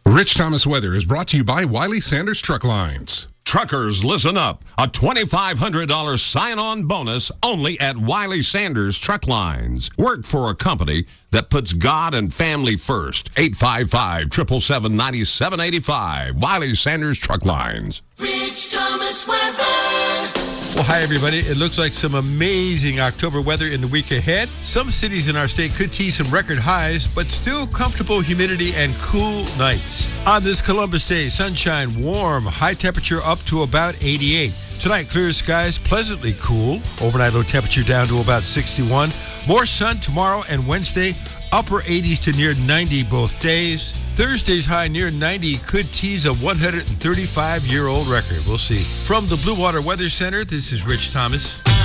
Rich Thomas Weather is brought to you by Wiley Sanders Truck Lines. Truckers, listen up. A $2,500 sign-on bonus only at Wiley Sanders Truck Lines. Work for a company that puts God and family first. 855-777-9785. Wiley Sanders Truck Lines. Rich Thomas Weather. Well, hi, everybody. It looks like some amazing October weather in the week ahead. Some cities in our state could tease some record highs, but still comfortable humidity and cool nights. On this Columbus Day, sunshine, warm, high temperature up to about 88. Tonight, clear skies, pleasantly cool. Overnight low temperature down to about 61. More sun tomorrow and Wednesday, upper 80s to near 90 both days. Thursday's high near 90 could tease a 135-year-old record. We'll see. From the Blue Water Weather Center, this is Rich Thomas.